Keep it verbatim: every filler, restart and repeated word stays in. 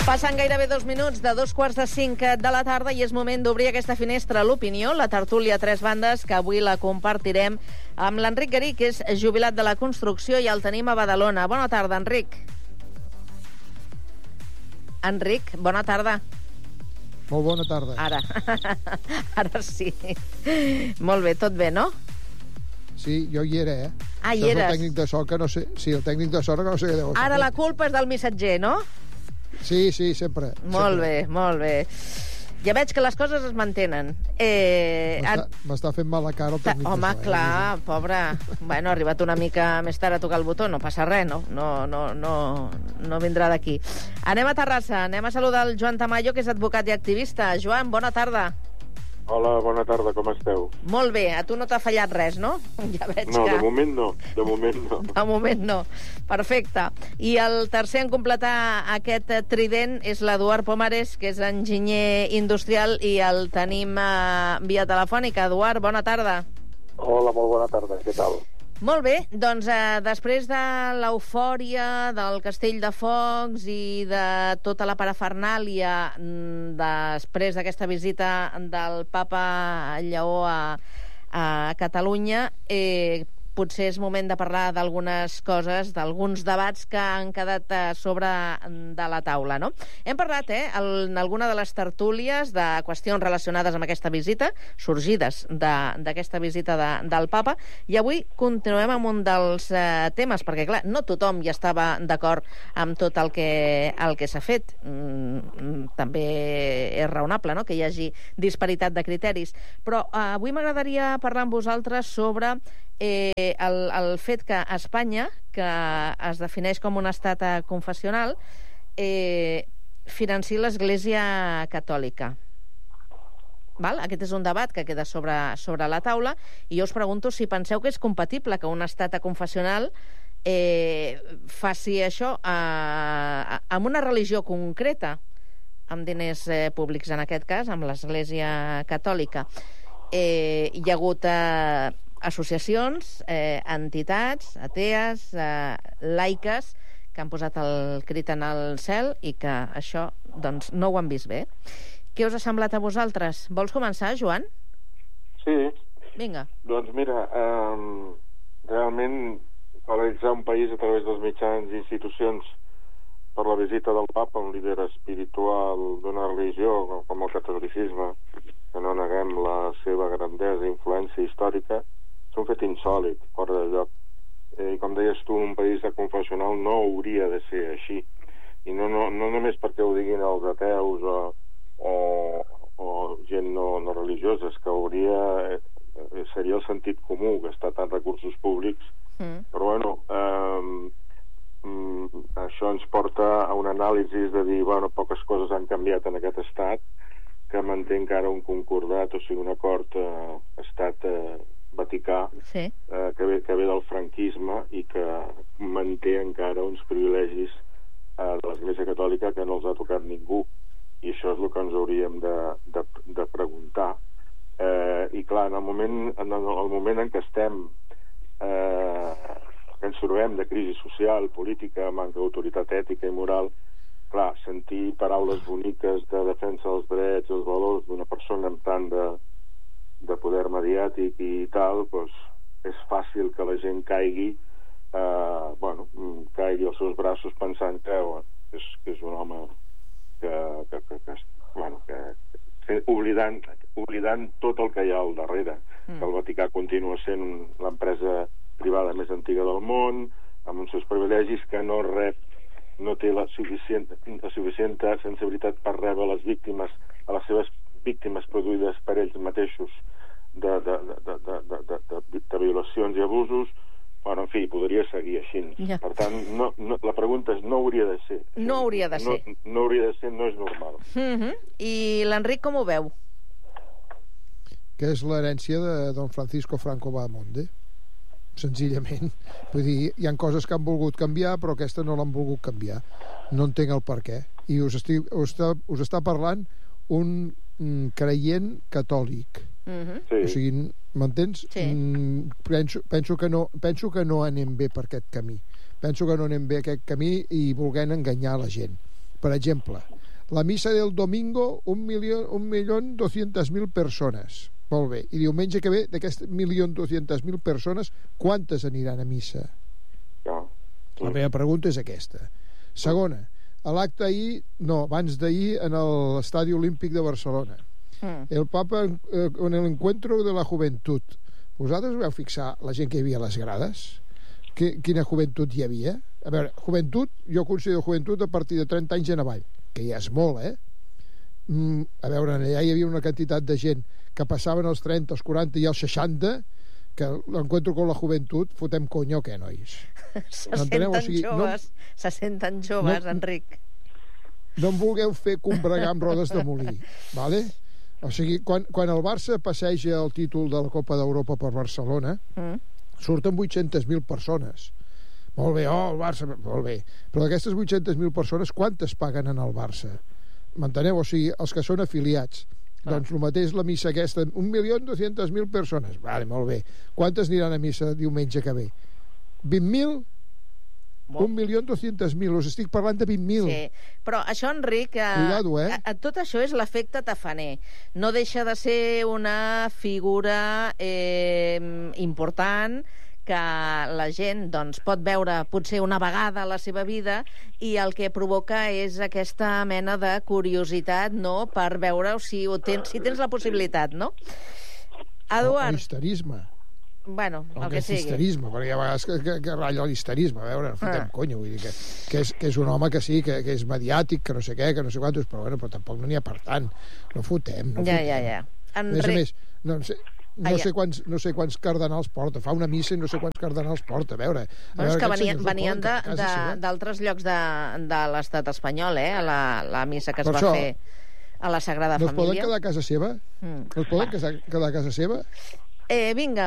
Passen gairebé dos minuts de dos quarts de cinc de la tarda i és moment d'obrir aquesta finestra a l'opinió, la tertúlia a tres bandes, que avui la compartirem amb l'Enric Garí, que és jubilat de la construcció i el tenim a Badalona. Bona tarda, Enric. Enric, bona tarda. Molt bona tarda. Ara, ara sí. Molt bé, tot bé, no? Sí, jo hi era, eh? Ah, hi Això és eres. el tècnic de so, que no sé... Sí, el tècnic de so, que no sé què deu fer. Ara la culpa és del missatger, no? Sí, sí, sempre. Molt sempre. bé, molt bé. Ja veig que les coses es mantenen. Eh, M'està fent mal la cara el tècnic Home, de so. clar, eh? Pobre. Bueno, ha arribat una mica més tard a tocar el botó, no passa res, no? No, no, no, no vindrà d'aquí. Anem a Terrassa, anem a saludar el Joan Tamayo, que és advocat i activista. Joan, bona tarda. Hola, bona tarda, com esteu? Molt bé, a tu no t'ha fallat res, no? Ja veig No, que... de moment no, de moment no. De moment no. Perfecte. I el tercer en completar aquest trident és l'Eduard Pomares, que és enginyer industrial, i el tenim a via telefònica. Eduard, bona tarda. Hola, molt bona tarda, què tal? Molt bé, doncs eh, després de l'eufòria del Castell de Focs i de tota la parafernàlia mm, després d'aquesta visita del papa Lleó a, a Catalunya, eh, potser és moment de parlar d'algunes coses, d'alguns debats que han quedat a sobre de la taula, no? Hem parlat, eh, en alguna de les tertúlies de qüestions relacionades amb aquesta visita, sorgides d'aquesta visita de, del papa, i avui continuem amb un dels eh, temes, perquè, clar, no tothom hi estava d'acord amb tot el que, el que s'ha fet. Mm, també és raonable, no?, que hi hagi disparitat de criteris. Però eh, avui m'agradaria parlar amb vosaltres sobre Eh, el, el fet que Espanya, que es defineix com un estat confessional, eh, financi l'Església Catòlica. Val? Aquest és un debat que queda sobre, sobre la taula, i jo us pregunto si penseu que és compatible que un estat confessional eh, faci això a, a, amb una religió concreta, amb diners eh, públics, en aquest cas, amb l'Església Catòlica. Eh, hi ha hagut... Eh, associacions, eh, entitats, atees, eh, laiques, que han posat el crit en el cel i que això, doncs, no ho han vist bé. Què us ha semblat a vosaltres? Vols començar, Joan? Sí. Vinga. Doncs mira, um, realment paralitzar un país a través dels mitjans i institucions per la visita del papa, un líder espiritual d'una religió com el catolicisme, que no neguem la seva grandesa i influència històrica, és un fet insòlit, fora de lloc. Eh, I com deies tu, un país de confessional no hauria de ser així. I no, no, no només perquè ho diguin els ateus o, o, o gent no, no religiosa, és que hauria, eh, seria el sentit comú gastar tants recursos públics. Mm. Però bueno, eh, mm, això ens porta a una anàlisi de dir, bueno, poques coses han canviat en aquest estat, que manté encara un concordat, o sigui, un acord eh, estat eh, vaticà, sí. eh, que, ve, que ve del franquisme i que manté encara uns privilegis eh, de l'Església Catòlica que no els ha tocat ningú. I això és el que ens hauríem de, de, de preguntar. Eh, I clar, en el moment en, el moment en què estem eh, que ens trobem de crisi social, política, manca d'autoritat ètica i moral, clar, sentir paraules boniques de defensa dels drets, els valors d'una persona amb tant de de poder mediàtic i tal, doncs és fàcil que la gent caigui eh, bueno, caigui als seus braços pensant que, bueno, és, que és un home que, que, que, que, bueno, que, que oblidant, oblidant tot el que hi ha al darrere, mm. que el Vaticà continua sent l'empresa privada més antiga del món, amb uns seus privilegis, que no rep, no té la suficient, la suficient sensibilitat per rebre les víctimes, a les seves víctimes produïdes per ells mateixos de, de, de, de, de, de, de, de violacions i abusos. Bueno, en fi, podria seguir així. Ja. Per tant, no, no, la pregunta és, no hauria de ser. No hauria de ser. No, no hauria de ser, no és normal. Mm-hmm. I l'Enric com ho veu? Que és l'herència de don Francisco Franco Bahamonde, senzillament. Vull dir, hi ha coses que han volgut canviar, però aquesta no l'han volgut canviar. No entenc el per què. I us, estic, us, està, us està parlant un creient catòlic. Mm-hmm. Sí. O sigui, m'entens? Sí. Mm, penso, penso, que no, penso que no anem bé per aquest camí. Penso que no anem bé aquest camí i volguem enganyar la gent. Per exemple, La missa del domingo, un milió, un milió doscientas mil persones. Molt bé. I diumenge que ve, d'aquestes un milió doscientas mil persones, quantes aniran a missa? Ja. La meva pregunta és aquesta. Segona, a l'acte ahir, no, abans d'ahir, en l'Estadi Olímpic de Barcelona. Mm. El Papa eh, en l'encuentro de la juventud. Vosaltres vau fixar la gent que hi havia a les grades? Que, quina joventut hi havia? A veure, joventut, jo considero joventut a partir de trenta anys en avall, que ja és molt, eh? Mm, a veure, allà hi havia una quantitat de gent que passaven els trenta, els quaranta i els seixanta, que l'encuentro con la joventut, fotem conya o què, nois? Se senten o sigui, joves, no, se senten joves, no, Enric. No em vulgueu fer combregar amb rodes de molí, vale? O sigui, quan, quan el Barça passeja el títol de la Copa d'Europa per Barcelona, mm. surten vuit-centes mil persones. Molt bé, oh, el Barça, molt bé. Però d'aquestes vuit-centes mil persones, quantes paguen en el Barça? M'enteneu? O sigui, els que són afiliats. Ah. Doncs el mateix la missa aquesta, un milió dues-centes mil persones. Vale, molt bé. Quantes aniran a missa diumenge que ve? vint mil? un milió dues-centes mil. Us estic parlant de vint mil. Sí, però això, Enric, eh, Cuidado, eh? a, a tot això és l'efecte tafaner. No deixa de ser una figura eh, important que la gent doncs, pot veure potser una vegada a la seva vida i el que provoca és aquesta mena de curiositat, no?, per veure si, ho tens, si tens la possibilitat, no? Eduard. O histerisme. Bueno, el, el que, que sigui. Histerisme, perquè hi ha vegades que, que, que ratlla l'histerisme. A veure, no fotem ah. conya, vull dir que, que, és, que és un home que sí, que, que és mediàtic, que no sé què, que no sé quantos, però, bueno, però tampoc no n'hi ha per tant. No fotem, no ja, fotem. Ja, ja, ja. Enric... A més a més, no sé... No, ah, ja. sé quants, no sé quants cardenals porta. Fa una missa i no sé quants cardenals porta. A veure... A bueno, veure és que venien, venien d'altres llocs de, de l'estat espanyol, eh? La, la missa que es per va això, fer a la Sagrada no Família. No es poden quedar a casa seva? Mm. No es poden quedar a casa seva? Eh, vinga,